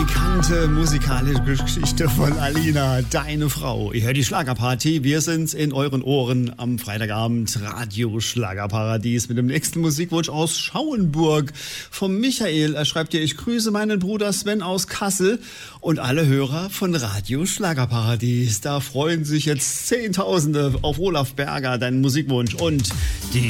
Bekannte musikalische Geschichte von Alina, deine Frau. Ihr hört die Schlagerparty. Wir sind in euren Ohren am Freitagabend. Radio Schlagerparadies mit dem nächsten Musikwunsch aus Schauenburg. Vom Michael. Er schreibt hier: Ich grüße meinen Bruder Sven aus Kassel und alle Hörer von Radio Schlagerparadies. Da freuen sich jetzt Zehntausende auf Olaf Berger, deinen Musikwunsch. Und die